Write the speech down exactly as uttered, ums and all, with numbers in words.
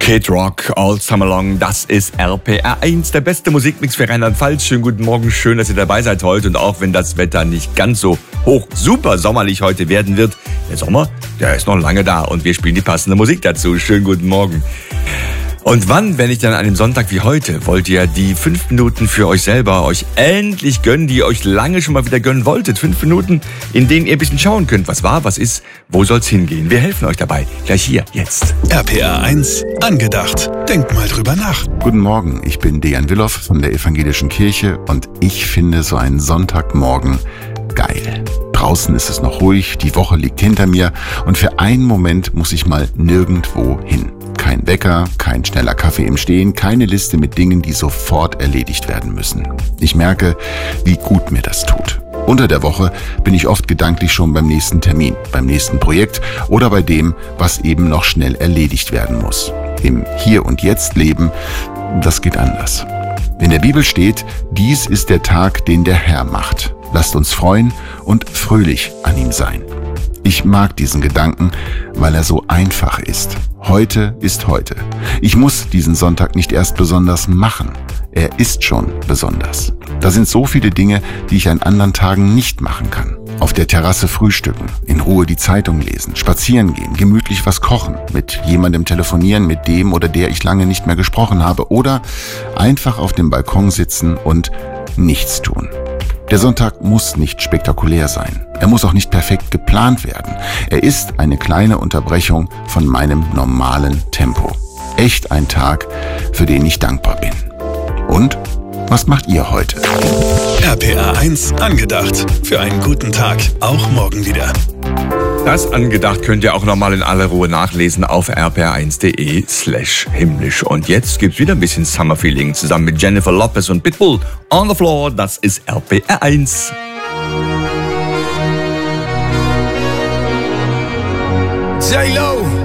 Kid Rock, All Summer Long, das ist R P R eins, der beste Musikmix für Rheinland-Pfalz. Schönen guten Morgen, schön, dass ihr dabei seid heute. Und auch wenn das Wetter nicht ganz so hoch super sommerlich heute werden wird, der Sommer, der ist noch lange da und wir spielen die passende Musik dazu. Schönen guten Morgen. Und wann, wenn nicht dann an einem Sonntag wie heute, wollt ihr die fünf Minuten für euch selber euch endlich gönnen, die ihr euch lange schon mal wieder gönnen wolltet. Fünf Minuten, in denen ihr ein bisschen schauen könnt, was war, was ist, wo soll's hingehen. Wir helfen euch dabei. Gleich hier, jetzt. R P R eins, angedacht. Denkt mal drüber nach. Guten Morgen, ich bin Dejan Willoff von der Evangelischen Kirche und ich finde so einen Sonntagmorgen geil. Draußen ist es noch ruhig, die Woche liegt hinter mir und für einen Moment muss ich mal nirgendwo hin. Kein Wecker, kein schneller Kaffee im Stehen, keine Liste mit Dingen, die sofort erledigt werden müssen. Ich merke, wie gut mir das tut. Unter der Woche bin ich oft gedanklich schon beim nächsten Termin, beim nächsten Projekt oder bei dem, was eben noch schnell erledigt werden muss. Im Hier und Jetzt leben, das geht anders. In der Bibel steht, dies ist der Tag, den der Herr macht. Lasst uns freuen und fröhlich an ihm sein. Ich mag diesen Gedanken, weil er so einfach ist. Heute ist heute. Ich muss diesen Sonntag nicht erst besonders machen. Er ist schon besonders. Da sind so viele Dinge, die ich an anderen Tagen nicht machen kann. Auf der Terrasse frühstücken, in Ruhe die Zeitung lesen, spazieren gehen, gemütlich was kochen, mit jemandem telefonieren, mit dem oder der ich lange nicht mehr gesprochen habe oder einfach auf dem Balkon sitzen und nichts tun. Der Sonntag muss nicht spektakulär sein. Er muss auch nicht perfekt geplant werden. Er ist eine kleine Unterbrechung von meinem normalen Tempo. Echt ein Tag, für den ich dankbar bin. Und was macht ihr heute? R P R eins, angedacht. Für einen guten Tag, auch morgen wieder. Das angedacht könnt ihr auch nochmal in aller Ruhe nachlesen auf r p r eins punkt d e slash himmlisch. Und jetzt gibt's wieder ein bisschen Summer Feeling zusammen mit Jennifer Lopez und Pitbull. On the Floor, das ist R P R eins. J-Lo.